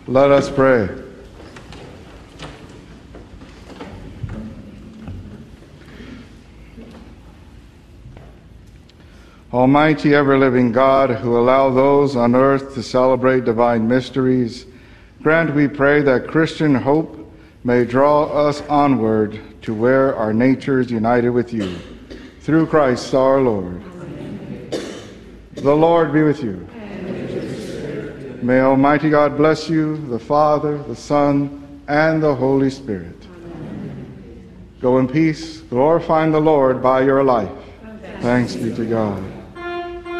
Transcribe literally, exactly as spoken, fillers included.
Let us pray. Almighty ever-living God, who allow those on earth to celebrate divine mysteries, grant, we pray, that Christian hope may draw us onward to where our nature is united with you. Through Christ our Lord. Amen. The Lord be with you. And may Almighty God bless you, the Father, the Son, and the Holy Spirit. Amen. Go in peace, glorifying the Lord by your life. Thanks be to God.